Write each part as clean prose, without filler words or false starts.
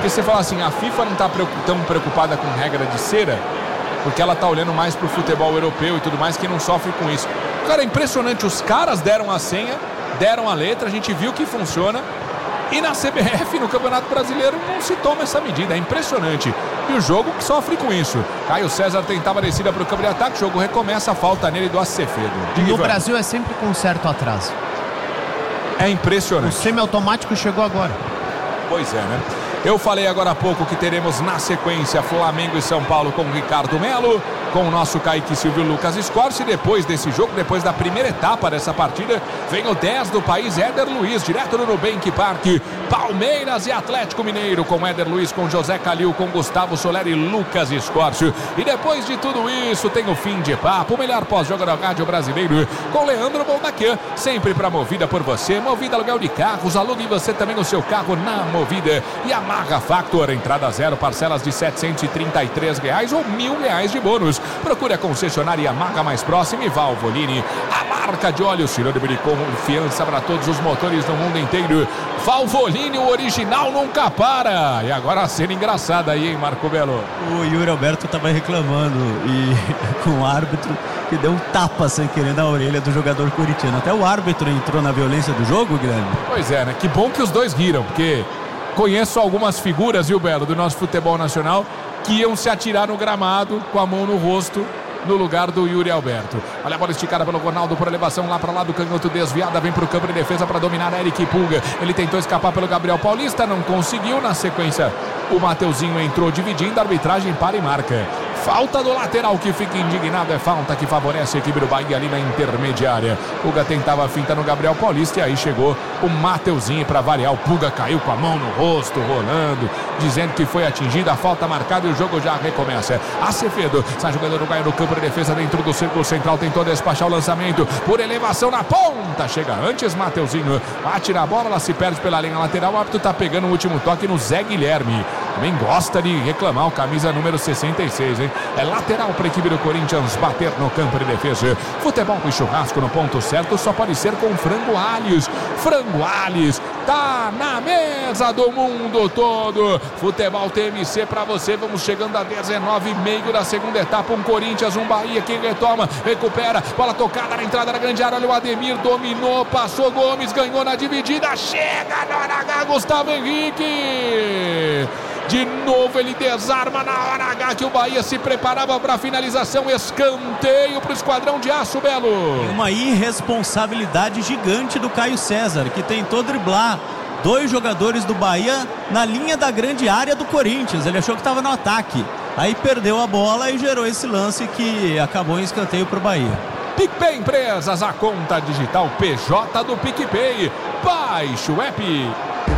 Porque você fala assim, a FIFA não está tão preocupada com regra de cera, porque ela está olhando mais pro futebol europeu e tudo mais, que não sofre com isso. Cara, é impressionante, os caras deram a senha, deram a letra, a gente viu que funciona. E na CBF, no Campeonato Brasileiro, não se toma essa medida, é impressionante. E o jogo sofre com isso. Caio César tentava a descida para o campo de ataque, o jogo recomeça, a falta nele do Acevedo. No Brasil é sempre com certo atraso. É impressionante. O semiautomático chegou agora. Pois é, né? Eu falei agora há pouco que teremos na sequência Flamengo e São Paulo com Ricardo Melo, com o nosso Kaique Silvio e Lucas Scorsi. Depois desse jogo, depois da primeira etapa dessa partida, vem o 10 do país, Éder Luiz, direto do Nubank Parque. Palmeiras e Atlético Mineiro, com Éder Luiz, com José Calil, com Gustavo Soler e Lucas Scorsi. E depois de tudo isso, tem o fim de papo, o melhor pós-jogo da Rádio Brasileiro, com Leandro Boldaquian, sempre pra Movida por você. Movida aluguel de carros, alugue você também o seu carro na Movida. E a Marra Factor, entrada zero, parcelas de R$ 733 ou R$ 1.000 de bônus. Procure a concessionária Yamaha mais próxima e Valvoline, a marca de óleo sinônimo de confiança para todos os motores no mundo inteiro. Valvoline, o original nunca para. E agora a cena engraçada aí, hein, Marco Belo? O Yuri Alberto estava reclamando com o árbitro que deu um tapa sem querer na orelha do jogador corintiano. Até o árbitro entrou na violência do jogo, Guilherme. Pois é, né? Que bom que os dois riram, porque conheço algumas figuras, viu, Belo, do nosso futebol nacional, que iam se atirar no gramado com a mão no rosto no lugar do Yuri Alberto. Olha a bola esticada pelo Ronaldo por elevação lá para lá do canhoto, desviada, vem para o campo de defesa para dominar a Eric Pulga. Ele tentou escapar pelo Gabriel Paulista, não conseguiu. Na sequência, o Mateuzinho entrou dividindo, a arbitragem para e marca. Falta do lateral que fica indignado, é falta que favorece a equipe do Bahia ali na intermediária. Pulga tentava a finta no Gabriel Paulista e aí chegou o Mateuzinho para variar. O Pulga caiu com a mão no rosto, rolando, dizendo que foi atingida, a falta marcada e o jogo já recomeça. Acevedo, sai jogando uruguaio no campo de defesa dentro do círculo central, tentou despachar o lançamento por elevação na ponta, chega antes Mateuzinho, atira a bola, ela se perde pela linha lateral, o árbitro tá pegando o último toque no Zé Guilherme. Também gosta de reclamar o camisa número 66, hein? É lateral para a equipe do Corinthians bater no campo de defesa. Futebol e churrasco no ponto certo só pode ser com Frango Alhos. Frango Alhos tá na mesa do mundo todo. Futebol TMC para você. Vamos chegando a 19h30 da segunda etapa. Um Corinthians, um Bahia que retoma, recupera, bola tocada na entrada da grande área. Olha o Ademir, dominou, passou Gomes, ganhou na dividida. Chega na hora H, Gustavo Henrique. De novo ele desarma na hora H que o Bahia se preparava para a finalização. Escanteio para o esquadrão de aço, Belo. Uma irresponsabilidade gigante do Caio César, que tentou driblar dois jogadores do Bahia na linha da grande área do Corinthians. Ele achou que estava no ataque, aí perdeu a bola e gerou esse lance que acabou em escanteio para o Bahia. PicPay Empresas, a conta digital PJ do PicPay. Baixe o app.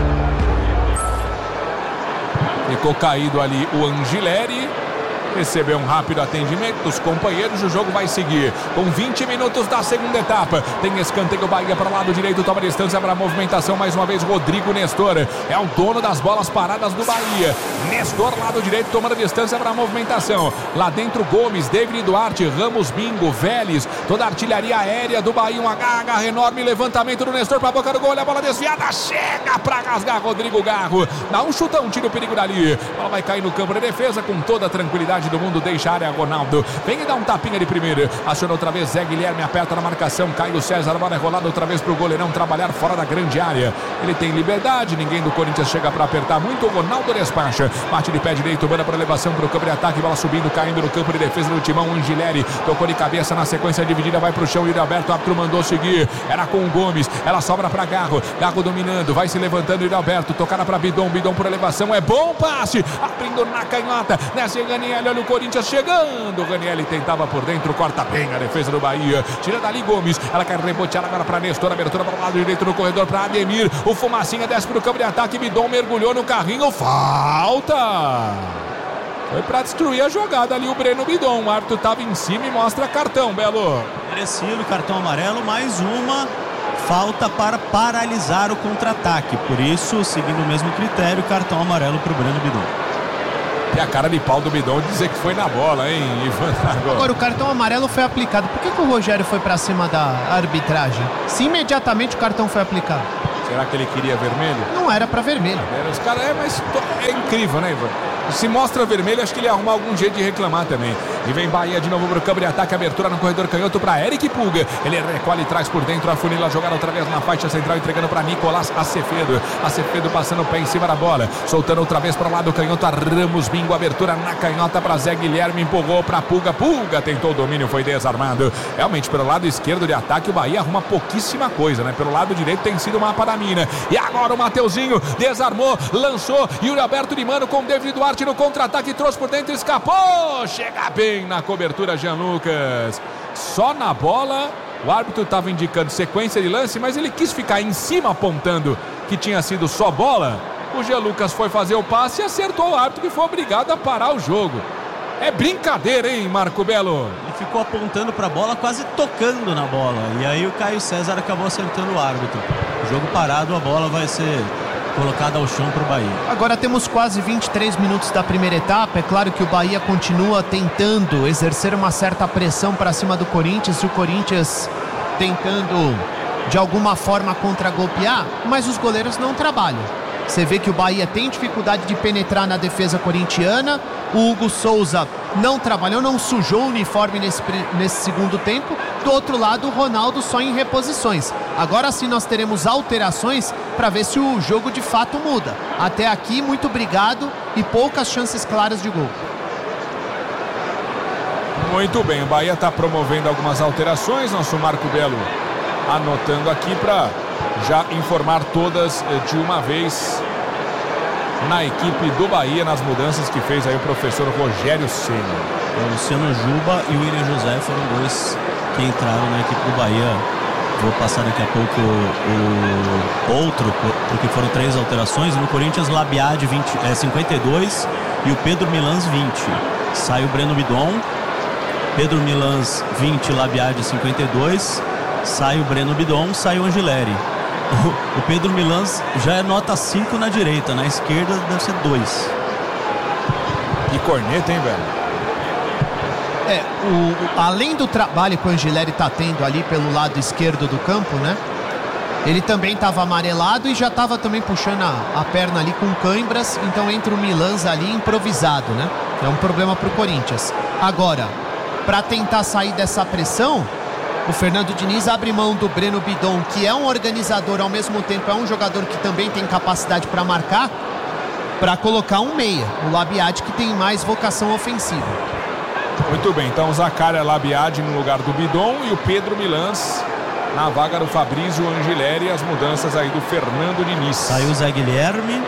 Ficou caído ali o Angileri. Recebeu um rápido atendimento dos companheiros. O jogo vai seguir com 20 minutos da segunda etapa. Tem escanteio Bahia para o lado direito. Toma distância para a movimentação. Mais uma vez Rodrigo Nestor. É o dono das bolas paradas do Bahia. Nestor, lado direito, tomando distância para a movimentação. Lá dentro Gomes, David Duarte, Ramos, Bingo, Vélez. Toda a artilharia aérea do Bahia. Um agarra enorme. Levantamento do Nestor para a boca do gol. Olha a bola desviada. Chega para rasgar Rodrigo Garro. Dá um chutão, tira o perigo dali. A bola vai cair no campo de defesa com toda a tranquilidade do mundo, deixa a área Ronaldo, vem e dá um tapinha de primeira, aciona outra vez Zé Guilherme, aperta na marcação, Caio César, a bola é rolada outra vez pro goleirão trabalhar fora da grande área, ele tem liberdade, ninguém do Corinthians chega para apertar muito, o Ronaldo despacha, bate de pé direito, manda para elevação pro campo de ataque, bola subindo, caindo no campo de defesa do Timão, Angileri, tocou de cabeça na sequência dividida, vai pro chão, Yuri Alberto, o árbitro mandou seguir, era com o Gomes, ela sobra para Garro, Garro dominando, vai se levantando, Yuri Alberto, tocada para Bidon, Bidon por elevação, é bom passe, abrindo na canhota, nessa Ganiele, olha o Corinthians chegando, Ganiele tentava por dentro, corta bem a defesa do Bahia, tira dali Gomes, ela quer rebotear agora para Nestor, abertura para o lado direito no corredor para Ademir, o Fumacinha desce para o campo de ataque, Bidon mergulhou no carrinho, falta! Foi para destruir a jogada ali o Breno Bidon, o árbitro estava em cima e mostra cartão, Belo. Merecido, cartão amarelo, mais uma falta para paralisar o contra-ataque, por isso, seguindo o mesmo critério, cartão amarelo para o Breno Bidon. E a cara de pau do Bidon dizer que foi na bola, hein, Ivan? Agora o cartão amarelo foi aplicado. Por que o Rogério foi pra cima da arbitragem? Se imediatamente o cartão foi aplicado. Será que ele queria vermelho? Não era pra vermelho. Os caras, mas é incrível, né, Ivan? Se mostra vermelho, acho que ele ia arrumar algum jeito de reclamar também. E vem Bahia de novo pro campo de ataque, abertura no corredor canhoto para Eric Pulga. Ele recolhe e traz por dentro, afunila a jogada outra vez na faixa central, entregando para Nicolás Acevedo. Acevedo passando o pé em cima da bola, soltando outra vez para o lado canhoto, a Ramos Bingo, abertura na canhota para Zé Guilherme, empurrou para Pulga. Pulga tentou o domínio, foi desarmado. Realmente, pelo lado esquerdo de ataque, o Bahia arruma pouquíssima coisa, né? Pelo lado direito tem sido o mapa da mina. E agora o Mateuzinho desarmou, lançou, Yuri Alberto de Mano com David Duarte no contra-ataque, trouxe por dentro, escapou, chega bem na cobertura Jean Lucas, só na bola. O árbitro estava indicando sequência de lance, mas ele quis ficar em cima apontando que tinha sido só bola. O Jean Lucas foi fazer o passe e acertou o árbitro, que foi obrigado a parar o jogo. É brincadeira, hein, Marco Belo? Ele ficou apontando para a bola, quase tocando na bola, e aí o Caio César acabou acertando o árbitro. O jogo parado, a bola vai ser colocada ao chão para o Bahia. Agora temos quase 23 minutos da primeira etapa. É claro que o Bahia continua tentando exercer uma certa pressão para cima do Corinthians, e o Corinthians tentando de alguma forma contra-golpear, mas os goleiros não trabalham. Você vê que o Bahia tem dificuldade de penetrar na defesa corintiana. O Hugo Souza não trabalhou, não sujou o uniforme nesse segundo tempo. Do outro lado, o Ronaldo só em reposições. Agora sim nós teremos alterações para ver se o jogo de fato muda. Até aqui, muito obrigado e poucas chances claras de gol. Muito bem, o Bahia está promovendo algumas alterações. Nosso Marco Belo anotando aqui para já informar todas de uma vez na equipe do Bahia, nas mudanças que fez aí o professor Rogério Ceni. O Luciano Juba e o William José foram dois que entraram na equipe do Bahia. Vou passar daqui a pouco o outro, porque foram 3 alterações. No Corinthians, Labiad 52 e o Pedro Milans 20. Sai o Breno Bidon, Pedro Milans 20, Labiad 52. Sai o Breno Bidon, sai o Angileri. O Pedro Milans já é nota 5 na direita, na esquerda deve ser 2. Que corneta, hein, velho? Além do trabalho que o Angileri está tendo ali pelo lado esquerdo do campo, né? Ele também estava amarelado e já estava também puxando a perna ali com cãibras. Então entra o Milans ali improvisado, né? É um problema para o Corinthians. Agora, para tentar sair dessa pressão, o Fernando Diniz abre mão do Breno Bidon, que é um organizador, ao mesmo tempo é um jogador que também tem capacidade para marcar, para colocar um meia, o Labiad, que tem mais vocação ofensiva. Muito bem, então o Zaccaria Labiad no lugar do Bidon e o Pedro Milans na vaga do Fabrício Angileri. As mudanças aí do Fernando Diniz. Saiu o Zé Guilherme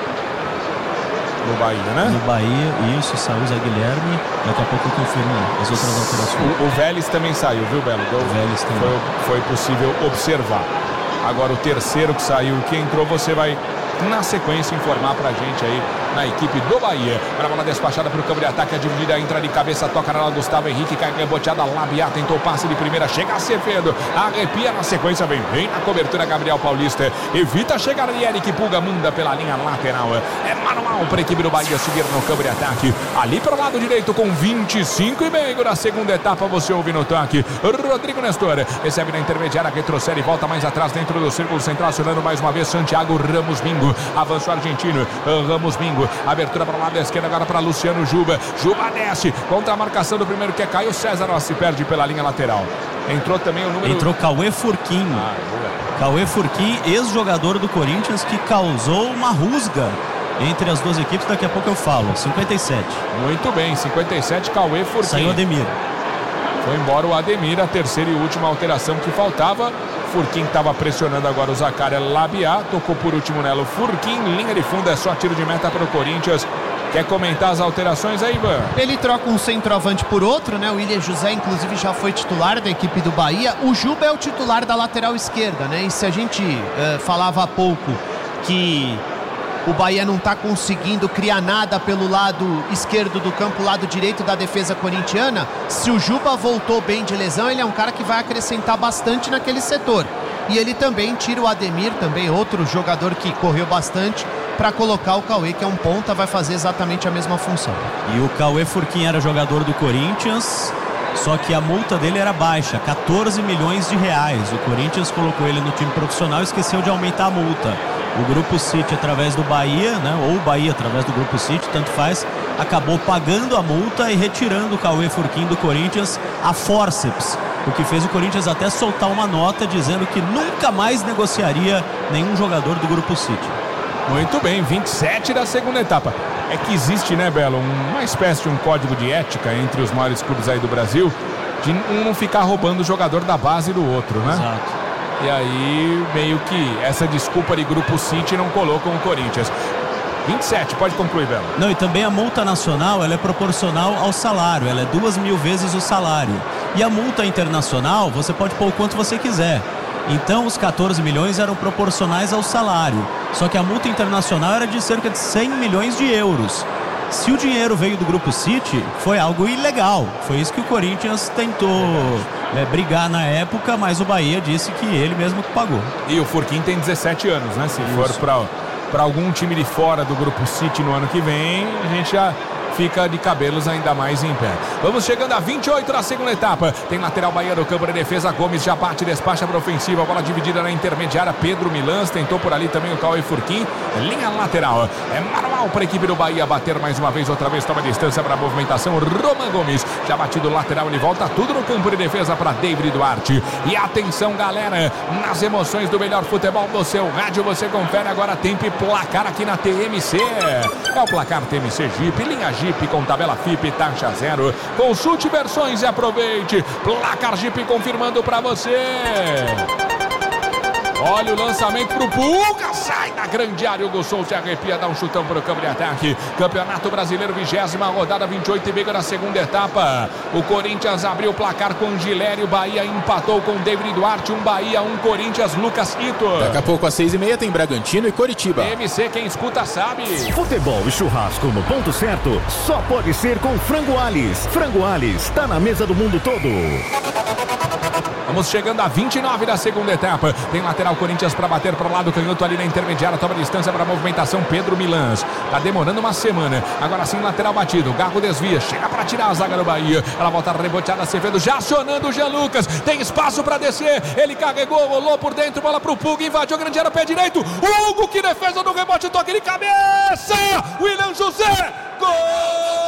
no Bahia, né? No Bahia, isso, saiu o Zé Guilherme. Daqui a pouco eu confirmo as outras alterações. O Vélez também saiu, viu, Belo? O Vélez também. Foi possível observar. Agora o terceiro que saiu, que entrou, você vai na sequência informar pra gente aí na equipe do Bahia. Para a bola despachada para o campo de ataque, a dividida entra de cabeça, toca na Gustavo Henrique, cai reboteada, Labiá tentou o passe de primeira, chega Acevedo, arrepia na sequência, vem na cobertura Gabriel Paulista, evita a chegada de Eric Pulga, manda pela linha lateral. É manual para a equipe do Bahia seguir no campo de ataque, ali para o lado direito com 25,5 da segunda etapa, você ouve no toque, Rodrigo Nestor recebe na intermediária, retrocede e volta mais atrás dentro do círculo central, acionando mais uma vez Santiago Ramos Bingo, avança o argentino, Ramos Bingo, abertura para o lado da esquerda agora para Luciano Juba, Juba desce, contra a marcação do primeiro que é Caio César, se perde pela linha lateral. Entrou também o número... Entrou Cauê Furquim. Cauê Furquim, ex-jogador do Corinthians, que causou uma rusga entre as duas equipes, daqui a pouco eu falo. 57. Muito bem, 57, Cauê Furquim. Saiu o Ademir. Foi embora o Ademir, a terceira e última alteração que faltava. Furquim estava pressionando agora o Zaccaria Labiá, tocou por último nela o Furquim, linha de fundo, é só tiro de meta para o Corinthians. Quer comentar as alterações aí, Ivan? Ele troca um centroavante por outro, né? O William José, inclusive, já foi titular da equipe do Bahia. O Juba é o titular da lateral esquerda, né? E se a gente falava há pouco que o Bahia não está conseguindo criar nada pelo lado esquerdo do campo, lado direito da defesa corintiana, se o Juba voltou bem de lesão, ele é um cara que vai acrescentar bastante naquele setor. E ele também tira o Ademir, também outro jogador que correu bastante, para colocar o Cauê, que é um ponta, vai fazer exatamente a mesma função. E o Cauê Furquim era jogador do Corinthians, Só que a multa dele era baixa, 14 milhões de reais. O Corinthians colocou ele no time profissional e esqueceu de aumentar a multa. O Grupo City, através do Bahia, né, ou o Bahia através do Grupo City, tanto faz, acabou pagando a multa e retirando o Cauê Furquim do Corinthians a fórceps. O que fez o Corinthians até soltar uma nota dizendo que nunca mais negociaria nenhum jogador do Grupo City. Muito bem, 27 da segunda etapa. É que existe, né, Belo, uma espécie de um código de ética entre os maiores clubes aí do Brasil, de um não ficar roubando o jogador da base do outro, né? Exato. E aí, meio que essa desculpa de Grupo City não colocam o Corinthians. 27, pode concluir, Belo. Não, e também a multa nacional, ela é proporcional ao salário, ela é 2.000 vezes o salário. E a multa internacional, você pode pôr o quanto você quiser. Então, os 14 milhões eram proporcionais ao salário. Só que a multa internacional era de cerca de 100 milhões de euros. Se o dinheiro veio do Grupo City, foi algo ilegal. Foi isso que o Corinthians tentou brigar na época, mas o Bahia disse que ele mesmo que pagou. E o Furquim tem 17 anos, né? Se for para algum time de fora do Grupo City no ano que vem, a gente já fica de cabelos ainda mais em pé. Vamos chegando a 28 da segunda etapa. Tem lateral Bahia no campo de defesa. Gomes já parte, despacha para ofensiva. Bola dividida na intermediária. Pedro Milans tentou por ali também o Cauê Furquim. Linha lateral. É manual para a equipe do Bahia bater mais uma vez. Outra vez toma distância para a movimentação. Roman Gomes já batido lateral. Ele volta tudo no campo de defesa para David Duarte. E atenção, galera, nas emoções do melhor futebol do seu rádio. Você confere agora tempo e placar aqui na TMC. É o placar TMC Jeep. Linha Jeep com tabela FIP, taxa zero. Consulte versões e aproveite. Placar Jeep confirmando para você. Olha o lançamento pro Puga, sai da grande área, Hugo Souza se arrepia, dá um chutão para o campo de ataque. Campeonato Brasileiro, 20ª rodada, 28 da segunda etapa. O Corinthians abriu o placar com Gilério, Bahia empatou com David Duarte, Bahia, Corinthians, Lucas Ito. Daqui a pouco às 6h30 tem Bragantino e Coritiba. MC, quem escuta sabe. Futebol e churrasco no ponto certo só pode ser com Frango Alis. Frango Alis, tá na mesa do mundo todo. Vamos chegando a 29 da segunda etapa. Tem lateral Corinthians para bater para o lado canhoto ali na intermediária. Toma distância para a movimentação. Pedro Milans. Tá demorando uma semana. Agora sim, lateral batido. Gago desvia. Chega para tirar a zaga do Bahia. Ela volta reboteada. Acevedo já acionando o Jean Lucas. Tem espaço para descer. Ele carregou, rolou por dentro. Bola para o Pug. Invadiu a grande área. Pé direito. Hugo, que defesa no rebote. Toque de cabeça. William José. Gol!